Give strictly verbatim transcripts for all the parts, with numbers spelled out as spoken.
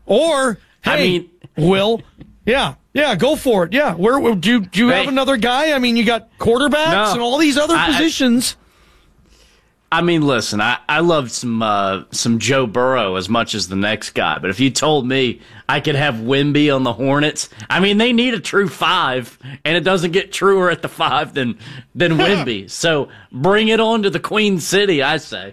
Or, hey, I mean, Will, yeah, yeah, go for it. Yeah, where, where do you, do you have hey, another guy? I mean, you got quarterbacks no, and all these other I, positions. I mean, listen, I, I love some uh, some Joe Burrow as much as the next guy, but if you told me I could have Wemby on the Hornets, I mean, they need a true five, and it doesn't get truer at the five than, than Wemby. So bring it on to the Queen City, I say.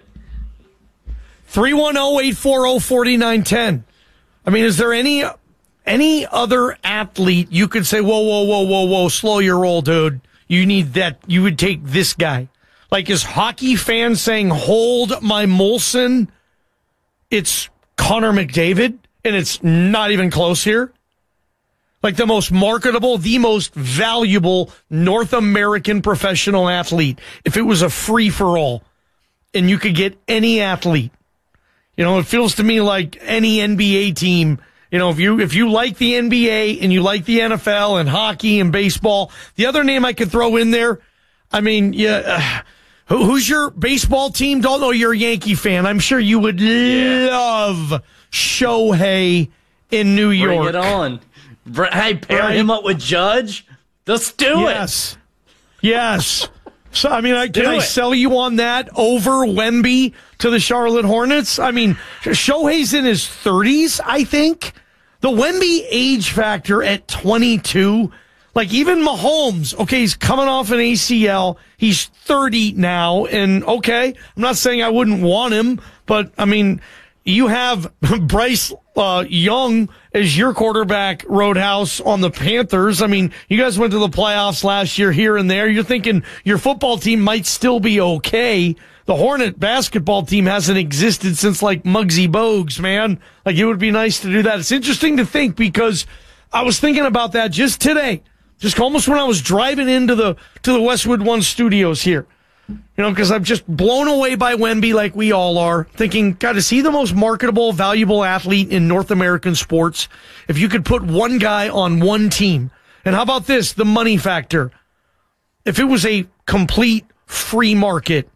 three one zero, eight four zero, four nine one zero. I mean, is there any any other athlete you could say, whoa, whoa, whoa, whoa, whoa, slow your roll, dude. You need that. You would take this guy. Like, is hockey fans saying, hold my Molson? It's Connor McDavid, and it's not even close here. Like, the most marketable, the most valuable North American professional athlete. If it was a free-for-all, and you could get any athlete. You know, it feels to me like any N B A team. You know, if you if you like the N B A and you like the N F L and hockey and baseball, the other name I could throw in there, I mean, yeah, uh, who, who's your baseball team? Don't know you're a Yankee fan. I'm sure you would yeah. love Shohei in New York. Bring it on. Hey, pair right. him up with Judge. Let's do yes. it. Yes. Yes. So, I mean, I, can Do I it. sell you on that over Wemby to the Charlotte Hornets? I mean, Shohei's in his thirties, I think. The Wemby age factor at twenty-two, like even Mahomes, okay, he's coming off an A C L. He's thirty now, and okay, I'm not saying I wouldn't want him, but, I mean, you have Bryce uh, Young as your quarterback, Roadhouse, on the Panthers. I mean, you guys went to the playoffs last year here and there. You're thinking your football team might still be okay. The Hornet basketball team hasn't existed since, like, Muggsy Bogues, man. Like, it would be nice to do that. It's interesting to think because I was thinking about that just today, just almost when I was driving into the to the Westwood One studios here. You know, because I'm just blown away by Wemby like we all are, thinking, God, is he the most marketable, valuable athlete in North American sports? If you could put one guy on one team. And how about this, the money factor? If it was a complete free market,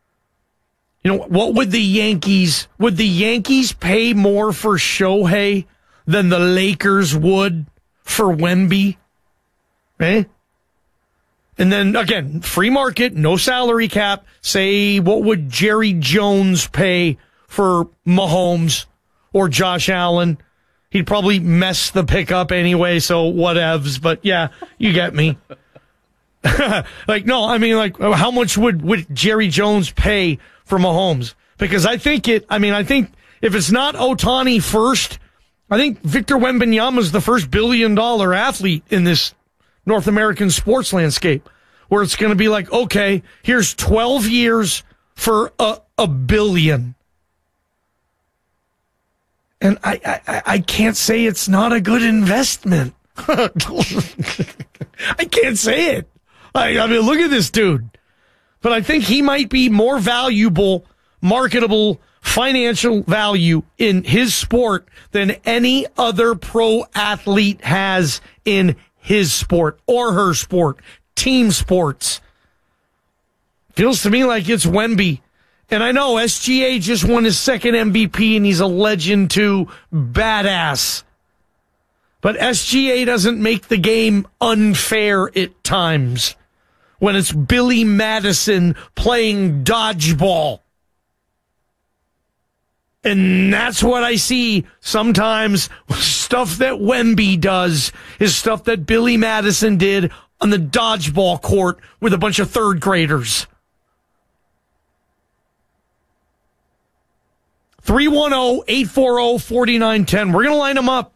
you know, what would the Yankees, would the Yankees pay more for Shohei than the Lakers would for Wemby? Eh? And then, again, free market, no salary cap. Say, what would Jerry Jones pay for Mahomes or Josh Allen? He'd probably mess the pickup anyway, so whatevs. But, yeah, you get me. Like, no, I mean, like, how much would, would Jerry Jones pay for Mahomes? Because I think it, I mean, I think if it's not Ohtani first, I think Victor Wembanyama is the first billion-dollar athlete in this North American sports landscape, where it's going to be like, okay, here's twelve years for a, a billion. And I, I, I can't say it's not a good investment. I can't say it. I, I mean, look at this dude. But I think he might be more valuable, marketable, financial value in his sport than any other pro athlete has in his sport or her sport, team sports. Feels to me like it's Wemby. And I know S G A just won his second M V P and he's a legend too, badass. But S G A doesn't make the game unfair at times when it's Billy Madison playing dodgeball. And that's what I see sometimes. Stuff that Wemby does is stuff that Billy Madison did on the dodgeball court with a bunch of third graders. three one zero, eight four zero, four nine one zero. We're going to line them up.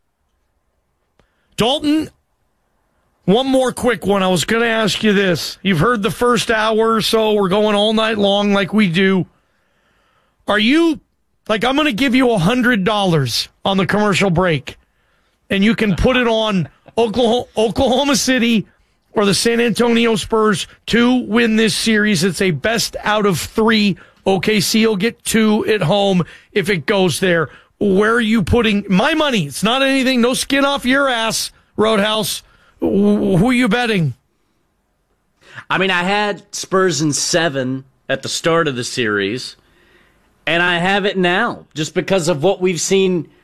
Dalton, one more quick one. I was going to ask you this. You've heard the first hour or so. We're going all night long like we do. Are you... Like, I'm going to give you one hundred dollars on the commercial break, and you can put it on Oklahoma, Oklahoma City or the San Antonio Spurs to win this series. It's a best out of three. O K C will get two at home if it goes there. Where are you putting my money? It's not anything, no skin off your ass, Roadhouse. Who are you betting? I mean, I had Spurs in seven at the start of the series. And I have it now, just because of what we've seen